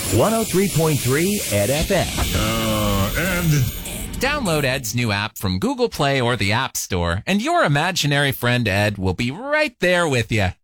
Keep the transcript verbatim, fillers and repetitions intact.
one oh three point three Ed F M. Uh, Ed. Download Ed's new app from Google Play or the App Store, and your imaginary friend Ed will be right there with you.